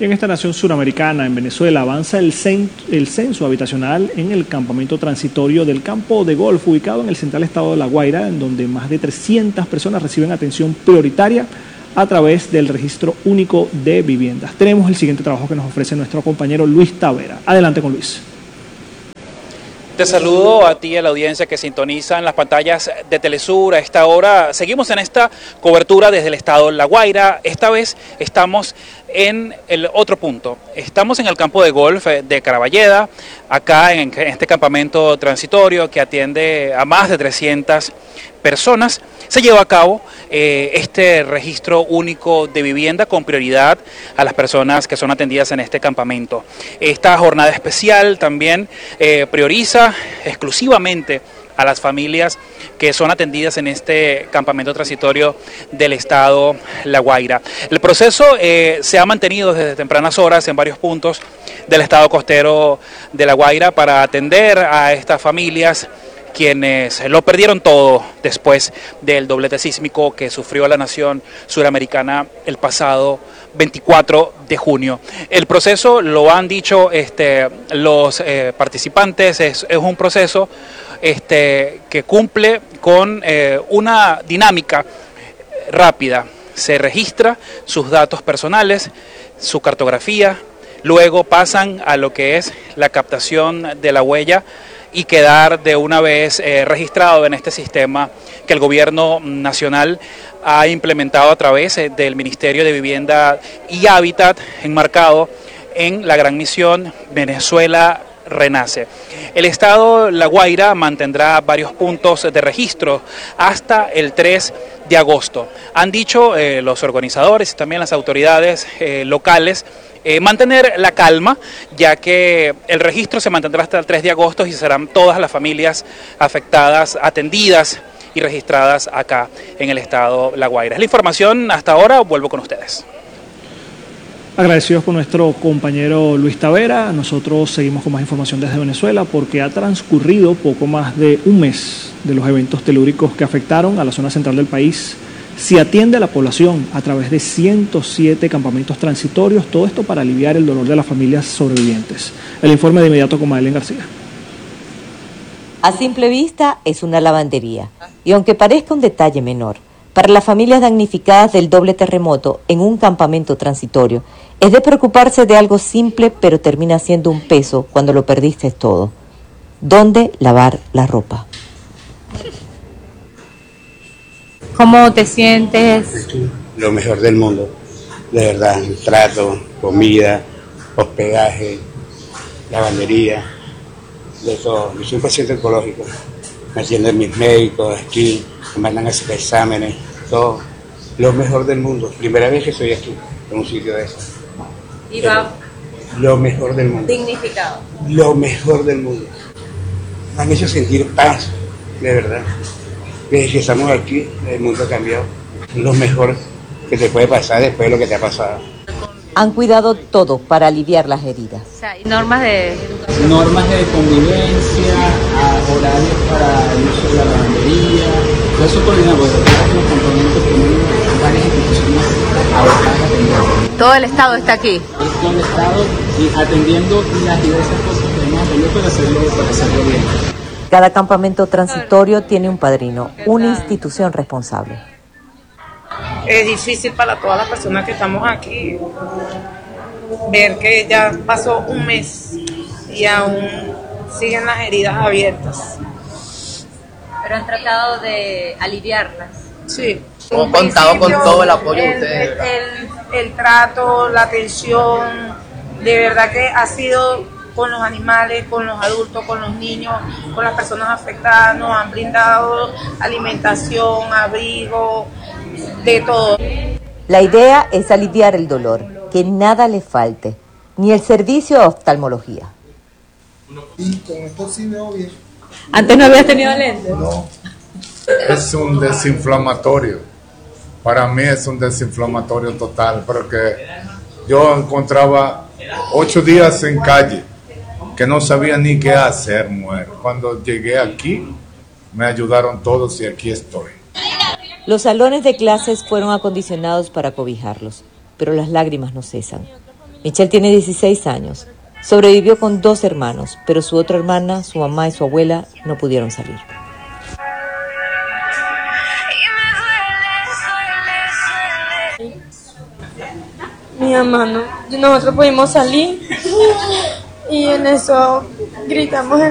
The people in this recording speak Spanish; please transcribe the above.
Y en esta nación suramericana, en Venezuela, avanza el censo habitacional en el campamento transitorio del campo de golf ubicado en el central estado de La Guaira, en donde más de 300 personas reciben atención prioritaria a través del registro único de viviendas. Tenemos el siguiente trabajo que nos ofrece nuestro compañero Luis Tavera. Adelante con Luis. Te saludo a ti y a la audiencia que sintoniza en las pantallas de Telesur. A esta hora seguimos en esta cobertura desde el estado La Guaira. Esta vez estamos en el otro punto. Estamos en el campo de golf de Caraballeda, acá en este campamento transitorio que atiende a más de 300 personas. Se lleva a cabo este registro único de vivienda con prioridad a las personas que son atendidas en este campamento. Esta jornada especial también prioriza exclusivamente a las familias que son atendidas en este campamento transitorio del estado La Guaira. El proceso se ha mantenido desde tempranas horas en varios puntos del estado costero de La Guaira para atender a estas familias quienes lo perdieron todo después del doblete sísmico que sufrió la nación suramericana el pasado 24 de junio. El proceso, lo han dicho los participantes, es un proceso que cumple con una dinámica rápida. Se registra sus datos personales, su cartografía, luego pasan a lo que es la captación de la huella y quedar de una vez registrado en este sistema que el gobierno nacional ha implementado a través del Ministerio de Vivienda y Hábitat, enmarcado en la gran misión Venezuela Renace. El estado La Guaira mantendrá varios puntos de registro hasta el 3 de agosto. Han dicho los organizadores y también las autoridades locales mantener la calma, ya que el registro se mantendrá hasta el 3 de agosto y serán todas las familias afectadas, atendidas y registradas acá en el estado La Guaira. Es la información hasta ahora, vuelvo con ustedes. Agradecidos con nuestro compañero Luis Tavera. Nosotros seguimos con más información desde Venezuela porque ha transcurrido poco más de un mes de los eventos telúricos que afectaron a la zona central del país. Se atiende a la población a través de 107 campamentos transitorios, todo esto para aliviar el dolor de las familias sobrevivientes. El informe de inmediato con Madeleine García. A simple vista es una lavandería, y aunque parezca un detalle menor, para las familias damnificadas del doble terremoto en un campamento transitorio, es de preocuparse de algo simple, pero termina siendo un peso cuando lo perdiste todo. ¿Dónde lavar la ropa? ¿Cómo te sientes? Lo mejor del mundo, de verdad, el trato, comida, hospedaje, lavandería, de todo. Yo soy un paciente oncológico, me atienden mis médicos aquí, me mandan a hacer exámenes, todo. Lo mejor del mundo, primera vez que estoy aquí, en un sitio de eso. Y va lo mejor del mundo. dignificado. Lo mejor del mundo. Me han hecho sentir paz, de verdad. Desde que estamos aquí, el mundo ha cambiado. Lo mejor que te puede pasar después de lo que te ha pasado. Han cuidado todo para aliviar las heridas. O sea, hay normas de educación. Normas de convivencia, horarios para el uso de la lavandería, todo eso coordinado, porque todos los componentes tienen varias instituciones abocadas. Todo el Estado está aquí. Todo el Estado y atendiendo las diversas cosas que hemos aprendido para hacerlo bien. Cada campamento transitorio tiene un padrino, una institución responsable. Es difícil para todas las personas que estamos aquí ver que ya pasó un mes y aún siguen las heridas abiertas. Pero han tratado de aliviarlas. Sí. Hemos contado con todo el apoyo de ustedes. El trato, la atención, de verdad que ha sido con los animales, con los adultos, con los niños, con las personas afectadas. Nos han brindado alimentación, abrigo, de todo. La idea es aliviar el dolor, que nada le falte, ni el servicio de oftalmología. Y con esto sí veo bien. ¿Antes no habías tenido lentes? No. Es un desinflamatorio. Para mí es un desinflamatorio total, porque yo encontraba 8 días en calle, que no sabía ni qué hacer, mujer. Cuando llegué aquí, me ayudaron todos y aquí estoy. Los salones de clases fueron acondicionados para cobijarlos, pero las lágrimas no cesan. Michelle tiene 16 años. Sobrevivió con 2 hermanos, pero su otra hermana, su mamá y su abuela no pudieron salir. Mi mamá no, nosotros pudimos salir y en eso gritamos